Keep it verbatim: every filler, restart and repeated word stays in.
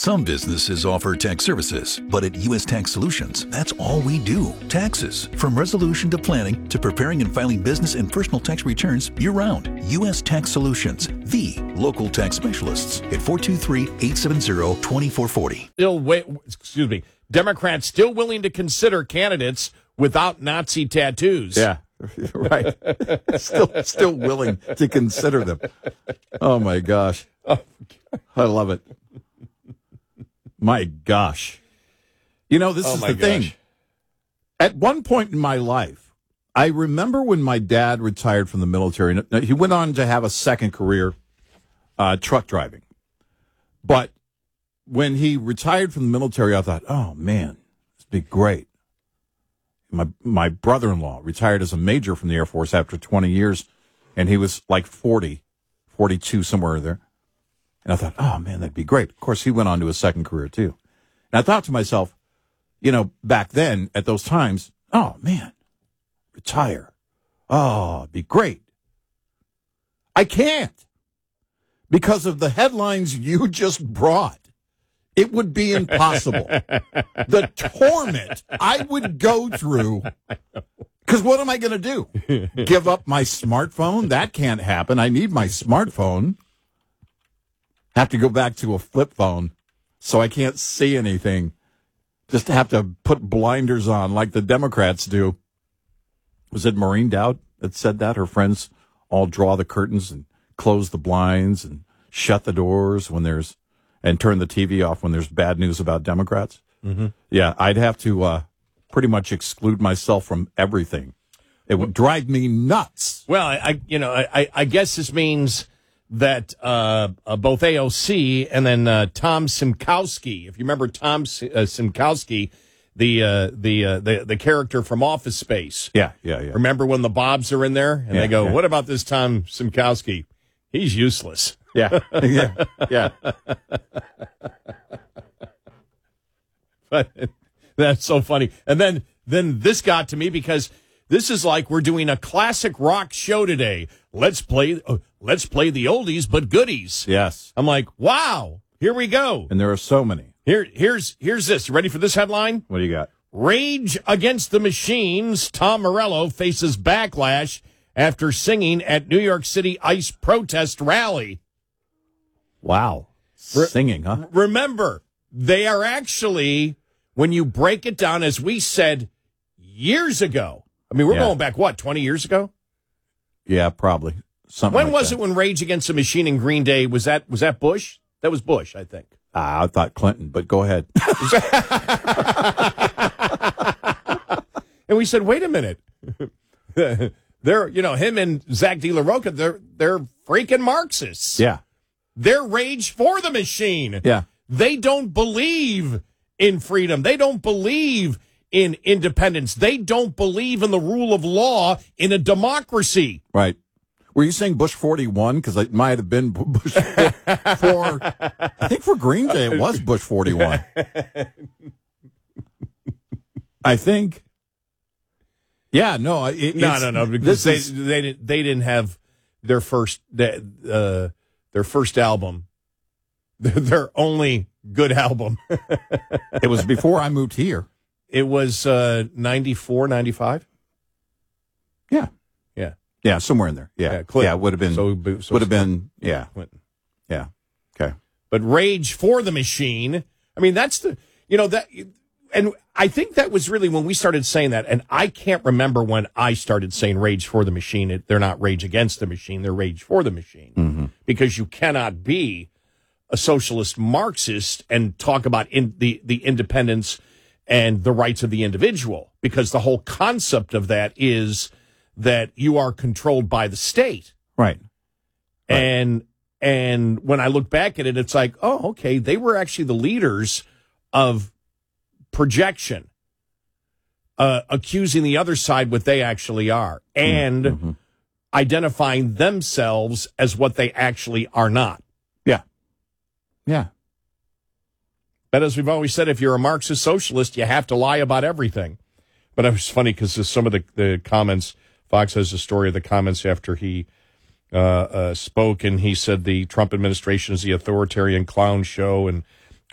Some businesses offer tax services, but at U S Tax Solutions, that's all we do. Taxes. From resolution to planning to preparing and filing business and personal tax returns year-round. U S Tax Solutions, the local tax specialists at four two three, eight seven zero, two four four zero. Still, wait, excuse me, Democrats still willing to consider candidates without Nazi tattoos. Yeah, right. still, still willing to consider them. Oh, my gosh. Oh, I love it. My gosh. You know, this oh is my the thing. gosh. At one point in my life, I remember when my dad retired from the military. He went on to have a second career, uh, truck driving. But when he retired from the military, I thought, oh, man, this would be great. My my brother-in-law retired as a major from the Air Force after twenty years, and he was like forty, forty-two, somewhere there. And I thought, oh, man, that'd be great. Of course, he went on to a second career, too. And I thought to myself, you know, back then, at those times, oh, man, retire. Oh, it'd be great. I can't. Because of the headlines you just brought. It would be impossible. The torment I would go through. Because what am I going to do? Give up my smartphone? That can't happen. I need my smartphone. Have to go back to a flip phone so I can't see anything. Just have to put blinders on like the Democrats do. Was it Maureen Dowd that said that? Her friends all draw the curtains and close the blinds and shut the doors when there's, and turn the T V off when there's bad news about Democrats. Mm-hmm. Yeah, I'd have to uh, pretty much exclude myself from everything. It would drive me nuts. Well, I, you know, I, I guess this means that uh, uh, both A O C and then uh, Tom Simkowski, if you remember Tom uh, Simkowski, the uh, the, uh, the the character from Office Space. Yeah, yeah, yeah. Remember when the Bobs are in there and yeah, they go, yeah. "What about this Tom Simkowski? He's useless." Yeah, yeah, yeah. But that's so funny. And then then this got to me because this is like we're doing a classic rock show today. Let's play uh, let's play the oldies but goodies. Yes. I'm like, wow, here we go. And there are so many. Here here's here's this. You ready for this headline? What do you got? Rage Against the Machines. Tom Morello faces backlash after singing at New York City ICE protest rally. Wow. Singing, huh? Remember, they are actually, when you break it down, as we said years ago, I mean, we're Yeah. going back, what, twenty years ago? Yeah, probably. Something When like was that. it when Rage Against the Machine and Green Day, was that was that Bush? That was Bush, I think. Ah, I thought Clinton, but go ahead. And we said, wait a minute. They're, you know, him and Zach De La Roca, they're, they're freaking Marxists. Yeah. They're Rage for the Machine. Yeah. They don't believe in freedom. They don't believe in independence. They don't believe in the rule of law in a democracy. Right. Were you saying Bush forty-one? Because it might have been Bush for, I think for Green Day, it was Bush forty-one. I think. Yeah, no. It, No, it's, no, no. Because they, is, they, didn't, they didn't have their first, uh, their first album, their only good album. it was before I moved here. It was uh, ninety-four, ninety-five. Yeah. Yeah. Yeah, somewhere in there. Yeah. Yeah, Clinton. Yeah, it would have been, So- so- would have been, yeah. Clinton. Yeah. Okay. But Rage for the Machine, I mean, that's the, you know, that, and I think that was really when we started saying that, and I can't remember when I started saying Rage for the Machine. It, they're not Rage Against the Machine, they're Rage for the Machine. Mm-hmm. Because you cannot be a socialist Marxist and talk about in the, the independence and the rights of the individual, because the whole concept of that is that you are controlled by the state. Right. Right. And and when I look back at it, it's like, oh, okay, they were actually the leaders of projection, uh, accusing the other side what they actually are, and mm-hmm. identifying themselves as what they actually are not. Yeah. Yeah. But as we've always said, if you're a Marxist socialist, you have to lie about everything. But it was funny because some of the, the comments, Fox has a story of the comments after he uh, uh, spoke, and he said the Trump administration is the authoritarian clown show, and